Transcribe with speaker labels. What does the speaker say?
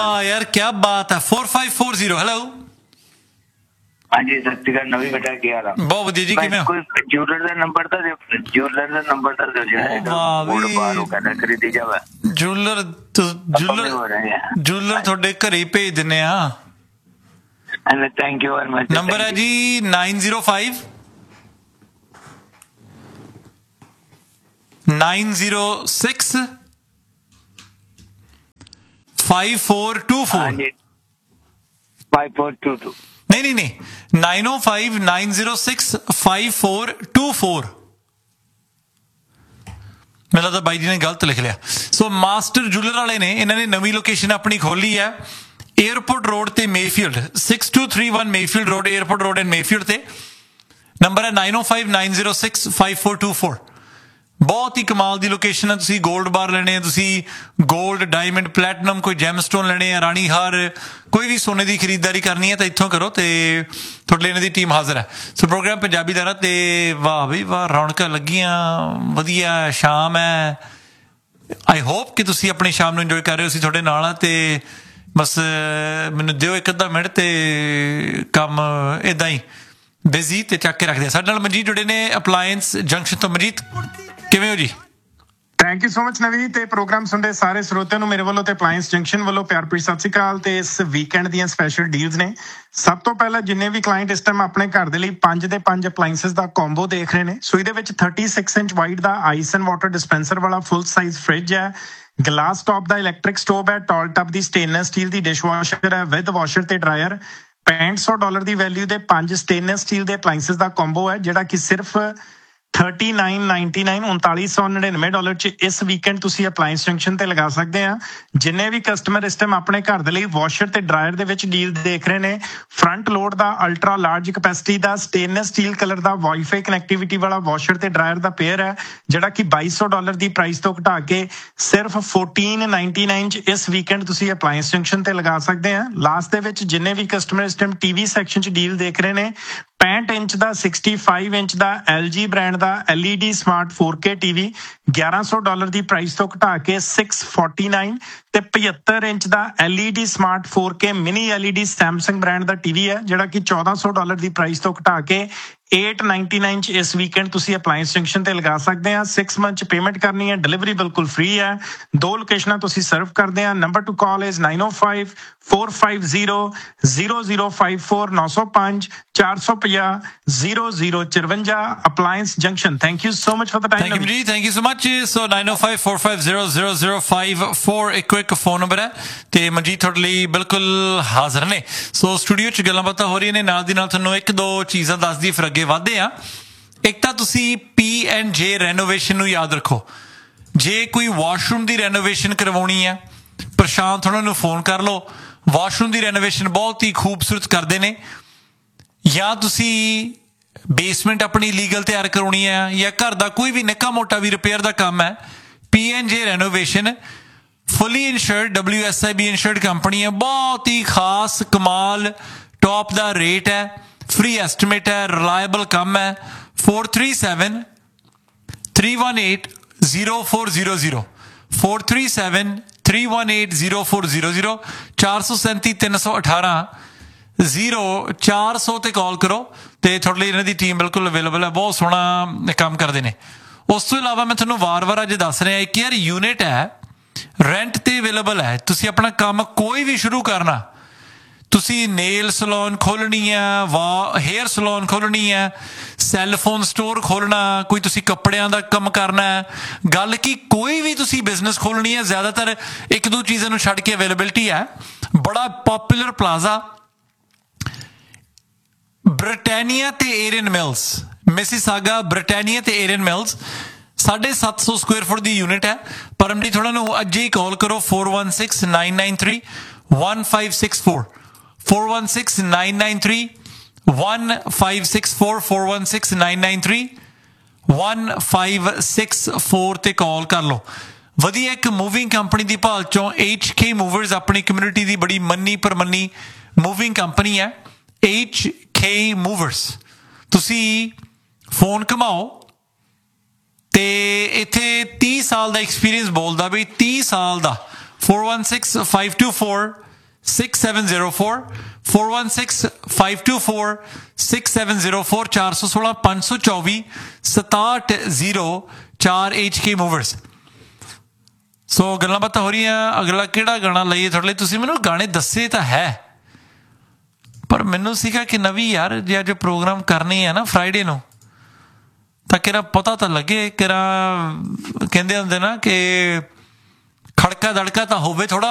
Speaker 1: यार क्या बात है 4540 हेलो
Speaker 2: हाँ जी सत श्री अकाल नवी बेटा क्या हाल है
Speaker 1: बहुत ਵਧੀਆ ਜੀ ਕਿਵੇਂ ਹੋ
Speaker 2: ਕੋਈ ਜੂਲਰ ਦਾ ਨੰਬਰ ਤਾਂ ਦਿਓ ਜਿਹੜਾ ਬੋਰਡ ਬਾਹਰ ਹੋ ਗਿਆ ਖਰੀਦੀ ਜਾਵੇ
Speaker 1: ਜੂਲਰ ਤੁਹਾਡੇ ਘਰੇ ਹੀ ਭੇਜ ਦਿੰਨੇ ਆ
Speaker 2: and thank you very much
Speaker 1: number ਹੈ ਜੀ 905 906 5424
Speaker 2: हाँ जी 5422
Speaker 1: नहीं 905 906 5424 ਮੈਨੂੰ ਲੱਗਦਾ ਬਾਈ ਜੀ ਨੇ ਗਲਤ ਲਿਖ ਲਿਆ ਸੋ ਮਾਸਟਰ ਜੂਲਰ ਵਾਲੇ ਨੇ ਇਹਨਾਂ ਨੇ ਨਵੀਂ ਲੋਕੇਸ਼ਨ ਆਪਣੀ ਖੋਲੀ ਹੈ 에어ਪੋਰਟ ਰੋਡ ਤੇ Mayfield 6231 Mayfield road airport road and Mayfield ਤੇ ਨੰਬਰ ਹੈ 905 906 5424 ਬਹੁਤ ਹੀ ਕਮਾਲ ਦੀ ਲੋਕੇਸ਼ਨ ਹੈ ਤੁਸੀਂ 골ਡ ਬਾਰ ਲੈਣੇ ਆ ਤੁਸੀਂ 골ਡ ਡਾਇਮੰਡ ਪਲੈਟੀਨਮ ਕੋਈ ਜੈਮਸਟੋਨ ਲੈਣੇ ਆ ਰਾਣੀ ਹਾਰ ਕੋਈ ਵੀ ਸੋਨੇ ਦੀ ਖਰੀਦਦਾਰੀ ਕਰਨੀ ਹੈ ਤਾਂ ਇੱਥੋਂ ਕਰੋ ਤੇ ਤੁਹਾਡੇ ਲਈ ਇਹਨਾਂ ਦੀ ਟੀਮ ਹਾਜ਼ਰ ਹੈ ਸੋ ਪ੍ਰੋਗਰਾਮ ਪੰਜਾਬੀ ਦਾ ਤੇ ਵਾਹ ਬਈ ਵਾਹ ਰੌਣਕਾਂ ਲੱਗੀਆਂ ਵਧੀਆ ਸ਼ਾਮ ਹੈ ਆਈ ਹੋਪ ਕਿ ਤੁਸੀਂ ਆਪਣੀ ਸ਼ਾਮ ਨੂੰ ਇੰਜੋਏ ਕਰ ਰਹੇ ਹੋ ਅਸੀਂ ਤੁਹਾਡੇ ਨਾਲ ਆ ਤੇ ਬਸ ਮੈਨੂੰ ਦਿਓ ਇੱਕ ਅੱਧਾ ਮਿੰਟ ਤੇ ਕੰਮ ਇੱਦਾਂ ਹੀ ਬਿਜ਼ੀ ਤੇ ਚੱਕ ਕੇ ਰੱਖਦੇ ਸਾਡੇ ਨਾਲ ਮਨਜੀਤ ਜੁੜੇ ਨੇ ਅਪਲਾਇੰਸ ਜੰਕਸ਼ਨ ਤੋਂ ਮਨਜੀਤ ਕਿਵੇਂ ਹੋ ਜੀ
Speaker 3: ਥੈਂਕ ਯੂ ਸੋ ਮਚ ਨਵੀ ਤੇ ਪ੍ਰੋਗਰਾਮ ਸੁਣਦੇ ਸਾਰੇ ਸਰੋਤਿਆਂ ਨੂੰ ਮੇਰੇ ਵੱਲੋਂ ਤੇ ਅਪਲਾਇੰਸ ਜੰਕਸ਼ਨ ਵੱਲੋਂ ਪਿਆਰ ਭਰੀ ਸਤਿ ਸ਼੍ਰੀ ਅਕਾਲ ਤੇ ਇਸ ਵੀਕਐਂਡ ਦੀਆਂ ਸਪੈਸ਼ਲ ਡੀਲਸ ਨੇ ਸਭ ਤੋਂ ਪਹਿਲਾਂ ਜਿੰਨੇ ਵੀ ਕਲਾਇੰਟ ਇਸ ਟਾਈਮ ਆਪਣੇ ਘਰ ਦੇ ਲਈ 5 ਦੇ 5 ਅਪਲਾਇੰਸਸ ਦਾ ਕੰਬੋ ਦੇਖ ਰਹੇ ਨੇ ਸੋ ਇਹਦੇ ਵਿੱਚ 36 inch wide the ice and water dispenser ਵਾਲਾ ਫੁੱਲ ਸਾਈਜ਼ ਫ੍ਰਿਜ ਹੈ ਗਲਾਸ ਟਾਪ ਦਾ ਇਲੈਕਟ੍ਰਿਕ ਸਟੋਵ ਹੈ ਟਾਲ ਟਪ ਦੀ ਸਟੇਨਲੈਸ ਸਟੀਲ ਦੀ ਡਿਸ਼ਵਾਸ਼ਰ ਹੈ ਵਿਦ ਵਾਸ਼ਰ ਤੇ ਡਰਾਇਰ $6500 ਦੀ ਵੈਲਿਊ ਦੇ 5 ਸਟੇਨਲੈਸ ਸਟੀਲ ਦੇ ਅਪਲਾਇੰਸਸ ਦਾ ਕੰਬੋ ਹੈ ਜਿਹੜਾ ਕਿ ਸਿਰਫ $3999 ਚ ਇਸ ਵੀਕਐਂਡ ਤੁਸੀਂ ਅਪਲਾਇੰਸ ਜੰਕਸ਼ਨ ਤੇ ਲਗਾ ਸਕਦੇ ਆ ਜਿੰਨੇ ਵੀ ਕਸਟਮਰ ਇਸ ਟਾਈਮ ਆਪਣੇ ਘਰ ਦੇ ਲਈ ਵਾਸ਼ਰ ਤੇ ਡਰਾਇਰ ਦੇ ਵਿੱਚ ਡੀਲ ਦੇਖ ਰਹੇ ਨੇ ਫਰੰਟ ਲੋਡ ਦਾ ਅਲਟਰਾ ਲਾਰਜ ਕੈਪੈਸਿਟੀ ਦਾ ਸਟੇਨਲੈਸ ਸਟੀਲ ਕਲਰ ਦਾ ਵਾਈਫਾਈ ਕਨੈਕਟੀਵਿਟੀ ਵਾਲਾ ਵਾਸ਼ਰ ਤੇ ਡਰਾਇਰ ਦਾ ਪੇਅਰ ਹੈ ਜਿਹੜਾ ਕਿ $2200 ਦੀ ਪ੍ਰਾਈਸ ਤੋਂ ਘਟਾ ਕੇ ਸਿਰਫ $1499 ਚ ਇਸ ਵੀਕਐਂਡ ਤੁਸੀਂ ਅਪਲਾਇੰਸ ਜੰਕਸ਼ਨ ਤੇ ਲਗਾ ਸਕਦੇ ਆ ਲਾਸਟ ਦੇ ਵਿੱਚ ਜਿੰਨੇ ਵੀ ਕਸਟਮਰ ਇਸ ਟਾਈਮ ਟੀਵੀ ਸੈਕਸ਼ਨ ਚ ਡੀਲ ਦੇਖ ਰਹੇ ਨੇ 65 ਇੰਚ ਦਾ 65 ਇੰਚ ਦਾ LG ਬ੍ਰਾਂਡ ਦਾ LED ਸਮਾਰਟ 4K TV $1100 ਦੀ ਪ੍ਰਾਈਸ ਤੋਂ ਘਟਾ ਕੇ $649 ਤੇ 75 ਇੰਚ ਦਾ LED smart 4K mini LED Samsung brand ਦਾ TV ਹੈ ਜਿਹੜਾ ਕਿ $1400 ਦੀ ਪ੍ਰਾਈਸ ਤੋਂ ਘਟਾ ਕੇ $899 ਚ ਇਸ ਵੀਕਐਂਡ ਤੁਸੀਂ ਅਪਲਾਇੰਸ ਜੰਕਸ਼ਨ ਤੇ ਲਗਾ ਸਕਦੇ ਆ 6 ਮੰਥ ਚ ਪੇਮੈਂਟ ਕਰਨੀ ਹੈ ਡਿਲੀਵਰੀ ਬਿਲਕੁਲ ਫ੍ਰੀ ਹੈ ਦੋ ਲੋਕੇਸ਼ਨਾਂ ਤੁਸੀਂ ਸਰਵ ਕਰਦੇ ਆ number two call is 905 450 0054 905 450 0054 appliance junction thank you so much for the time
Speaker 1: thank you so much so 905 450 0054 ਇੱਕ ਇੱਕ ਫੋਨ ਨੰਬਰ ਹੈ ਤੇ ਮਨਜੀਤ ਤੁਹਾਡੇ ਲਈ ਬਿਲਕੁਲ ਹਾਜ਼ਰ ਨੇ ਸੋ ਸਟੂਡੀਓ ਚ ਗੱਲਾਂ ਬਾਤਾਂ ਹੋ ਰਹੀਆਂ ਨੇ ਨਾਲ ਦੀ ਨਾਲ ਤੁਹਾਨੂੰ ਇੱਕ ਦੋ ਚੀਜ਼ਾਂ ਦੱਸਦੀ ਫਿਰ ਅੱਗੇ ਵਧਦੇ ਆ ਇੱਕ ਤਾਂ ਤੁਸੀਂ P&J ਰੈਨੋਵੇਸ਼ਨ ਨੂੰ ਯਾਦ ਰੱਖੋ ਜੇ ਕੋਈ ਵਾਸ਼ਰੂਮ ਦੀ ਰੈਨੋਵੇਸ਼ਨ ਕਰਵਾਉਣੀ ਹੈ ਪ੍ਰਸ਼ਾਂਤ ਉਹਨਾਂ ਨੂੰ ਫੋਨ ਕਰ ਲਓ ਵਾਸ਼ਰੂਮ ਦੀ ਰੈਨੋਵੇਸ਼ਨ ਬਹੁਤ ਹੀ ਖੂਬਸੂਰਤ ਕਰਦੇ ਨੇ ਜਾਂ ਤੁਸੀਂ ਬੇਸਮੈਂਟ ਆਪਣੀ ਲੀਗਲ ਤਿਆਰ ਕਰਾਉਣੀ ਹੈ ਜਾਂ ਘਰ ਦਾ ਕੋਈ ਵੀ ਨਿੱਕਾ ਮੋਟਾ ਵੀ ਰਿਪੇਅਰ ਦਾ ਕੰਮ ਹੈ P&J ਰੈਨੋਵੇਸ਼ਨ ਫੁੱਲੀ ਇੰਸ਼ੋਰਡ WSIB ਇੰਸ਼ੋਰਡ ਕੰਪਨੀ ਹੈ ਬਹੁਤ ਹੀ ਖਾਸ ਕਮਾਲ ਟੌਪ ਦਾ ਰੇਟ ਹੈ फ्री एस्टिमेट है रिलायबल कम है 437 318 0400 437 318 0400 437 318 0400 ਤੇ ਕਾਲ ਕਰੋ ਤੇ ਤੁਹਾਡੇ ਲਈ ਇਹਨਾਂ ਦੀ ਟੀਮ ਬਿਲਕੁਲ ਅਵੇਲੇਬਲ ਹੈ ਬਹੁਤ ਸੋਹਣਾ ਕੰਮ ਕਰਦੇ ਨੇ ਉਸ ਤੋਂ ਇਲਾਵਾ ਮੈਂ ਤੁਹਾਨੂੰ ਵਾਰ-ਵਾਰ ਅੱਜ ਦੱਸ ਰਿਹਾ ਇੱਕ ਯਾਰ ਯੂਨਿਟ ਹੈ ਰੈਂਟ ਤੇ ਅਵੇਲੇਬਲ ਹੈ ਤੁਸੀਂ ਆਪਣਾ ਕੰਮ ਕੋਈ ਵੀ ਸ਼ੁਰੂ ਕਰਨਾ ਤੁਸੀਂ ਨੇਲ ਸਲੂਨ ਖੋਲਣੀ ਹੈ ਹੇਅਰ ਸਲੂਨ ਖੋਲਣੀ ਹੈ ਸੈੱਲਫੋਨ ਸਟੋਰ ਖੋਲਣਾ ਕੋਈ ਤੁਸੀਂ ਕੱਪੜਿਆਂ ਦਾ ਕੰਮ ਕਰਨਾ ਹੈ ਗੱਲ ਕਿ ਕੋਈ ਵੀ ਤੁਸੀਂ ਬਿਜ਼ਨਸ ਖੋਲਣੀ ਹੈ ਜ਼ਿਆਦਾਤਰ ਇੱਕ ਦੋ ਚੀਜ਼ਾਂ ਨੂੰ ਛੱਡ ਕੇ ਅਵੇਲੇਬਿਲਿਟੀ ਹੈ ਬੜਾ ਪਪੂਲਰ ਪਲਾਜ਼ਾ ਬ੍ਰਿਟਾਨੀਆ ਤੇ ਏਰੀਅਨ ਮਿਲਸ ਮਿਸੀਸਾਗਾ ਬ੍ਰਿਟਾਨੀਆ ਤੇ ਏਰੀਅਨ ਮਿਲਸ 750 ਸਕੁਅਰ ਫੁੱਟ ਦੀ ਯੂਨਿਟ ਹੈ ਪਰਮਜੀਤ ਥੋੜਾ ਨੂੰ ਅੱਜ ਹੀ ਕਾਲ ਕਰੋ 416 993 1564 416 993 1564 416 993 1564 ਤੇ ਕਾਲ ਕਰ ਲਓ ਵਧੀਆ ਇੱਕ ਮੂਵਿੰਗ ਕੰਪਨੀ ਦੀ ਭਾਲ ਚੋਂ HK ਮੂਵਰਸ ਆਪਣੀ ਕਮਿਊਨਿਟੀ ਦੀ ਬੜੀ ਮੰਨੀ ਪਰਮੰਨੀ ਮੂਵਿੰਗ ਕੰਪਨੀ ਹੈ HK ਮੂਵਰਸ ਤੁਸੀਂ ਫੋਨ ਘਮਾਓ ਤੇ ਇੱਥੇ 30 ਸਾਲ ਦਾ ਐਕਸਪੀਰੀਅੰਸ ਬੋਲਦਾ ਬਈ 30 ਸਾਲ ਦਾ 416 524 6704 416-524 6704 416 524 6704 HK Movers। ਸੋ ਗੱਲਾਂ ਬਾਤਾਂ ਹੋ ਰਹੀਆਂ। ਅਗਲਾ ਕਿਹੜਾ ਗਾਣਾ ਲਈਏ ਤੁਹਾਡੇ ਲਈ? ਤੁਸੀਂ ਮੈਨੂੰ ਗਾਣੇ ਦੱਸੇ ਤਾਂ ਹੈ, ਪਰ ਮੈਨੂੰ ਸੀਗਾ ਕਿ ਨਵੀਂ ਯਾਰ ਜੇ ਅੱਜ ਪ੍ਰੋਗਰਾਮ ਕਰਨੀ ਹੈ ਨਾ ਫਰਾਈਡੇ ਨੂੰ ਤਾਂ ਕਿਹੜਾ ਪਤਾ ਤਾਂ ਲੱਗੇ। ਕਿਹੜਾ ਕਹਿੰਦੇ ਹੁੰਦੇ ਨਾ ਕਿ ਖੜਕਾ ਦੜਕਾ ਤਾਂ ਹੋਵੇ ਥੋੜਾ